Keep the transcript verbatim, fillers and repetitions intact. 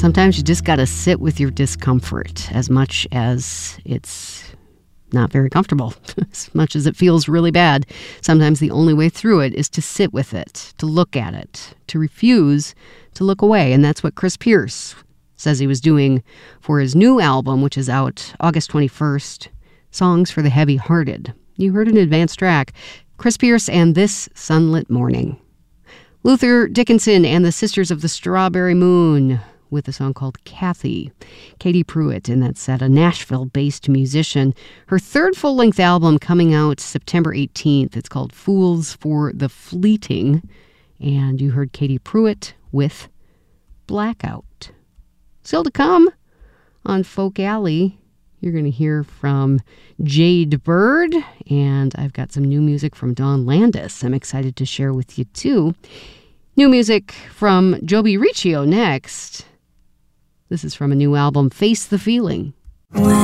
Sometimes you just got to sit with your discomfort as much as it's not very comfortable, as much as it feels really bad. Sometimes the only way through it is to sit with it, to look at it, to refuse to look away. And that's what Chris Pierce says he was doing for his new album, which is out August twenty-first, Songs for the Heavy-Hearted. You heard an advanced track, Chris Pierce and This Sunlit Morning. Luther Dickinson and the Sisters of the Strawberry Moon with a song called Kathy. Katie Pruitt in that set, a Nashville-based musician. Her third full-length album coming out September eighteenth. It's called Fools for the Fleeting. And you heard Katie Pruitt with Blackout. Still to come on Folk Alley, you're going to hear from Jade Bird, and I've got some new music from Dawn Landis I'm excited to share with you, too. New music from Joby Riccio next. This is from a new album, Face the Feeling.